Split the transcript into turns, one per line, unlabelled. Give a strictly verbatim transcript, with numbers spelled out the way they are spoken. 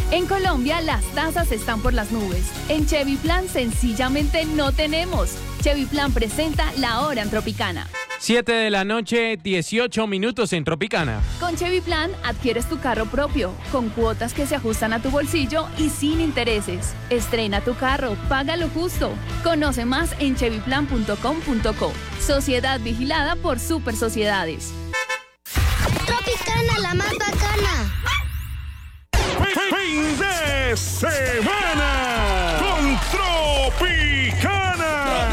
En Colombia las tasas están por las nubes. En Chevy Plan sencillamente no tenemos. Chevy Plan presenta La Hora en Tropicana.
siete de la noche, dieciocho minutos en Tropicana.
Con Chevy Plan adquieres tu carro propio, con cuotas que se ajustan a tu bolsillo y sin intereses. Estrena tu carro, págalo justo. Conoce más en chevy plan punto com punto co. Sociedad vigilada por Super Sociedades.
Tropicana, la más bacana.
¡Fin de semana!